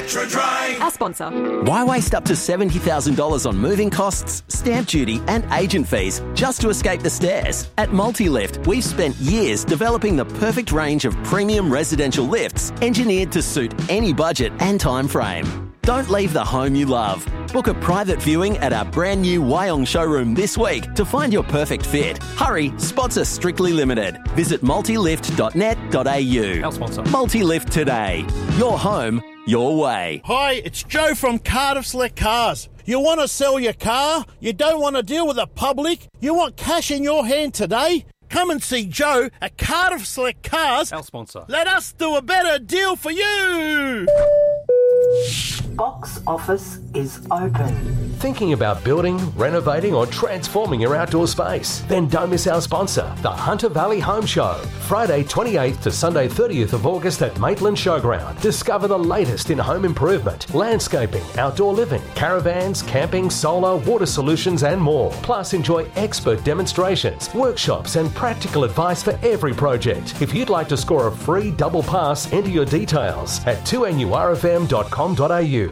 Metro Dry. Our sponsor. Why waste up to $70,000 on moving costs, stamp duty and agent fees just to escape the stairs? At Multilift, we've spent years developing the perfect range of premium residential lifts engineered to suit any budget and time frame. Don't leave the home you love. Book a private viewing at our brand new Wyong showroom this week to find your perfect fit. Hurry, spots are strictly limited. Visit multilift.net.au. Our sponsor. Multilift today. Your home, your way. Hi, it's Joe from Cardiff Select Cars. You want to sell your car? You don't want to deal with the public? You want cash in your hand today? Come and see Joe at Cardiff Select Cars. Our sponsor. Let us do a better deal for you. Box office is open. Thinking about building, renovating or transforming your outdoor space? Then don't miss our sponsor, the Hunter Valley Home Show. Friday 28th to Sunday 30th of August at Maitland Showground. Discover the latest in home improvement, landscaping, outdoor living, caravans, camping, solar, water solutions and more. Plus enjoy expert demonstrations, workshops and practical advice for every project. If you'd like to score a free double pass, enter your details at 2NURFM.com.au.